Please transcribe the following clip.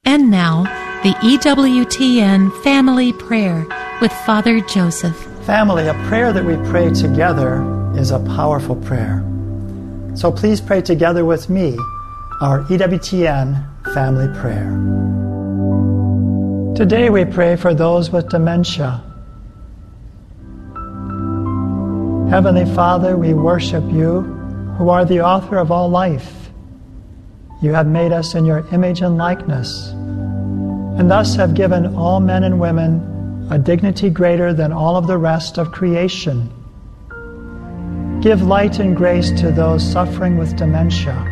And now, the EWTN Family Prayer with Father Joseph. Family, a prayer that we pray together is a powerful prayer. So please pray together with me our EWTN Family Prayer. Today we pray for those with dementia. Heavenly Father, we worship you, who are the author of all life. You have made us in your image and likeness, and thus have given all men and women a dignity greater than all of the rest of creation. Give light and grace to those suffering with dementia,